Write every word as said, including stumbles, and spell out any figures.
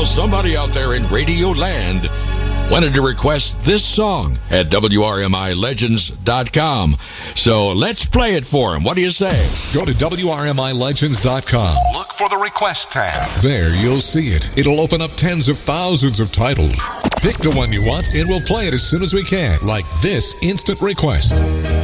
Well, somebody out there in Radio Land wanted to request this song at W R M I legends dot com. So let's play it for him. What do you say? Go to W R M I legends dot com. Look for the request tab. There, you'll see it. It'll open up tens of thousands of titles. Pick the one you want, and we'll play it as soon as we can, like this instant request.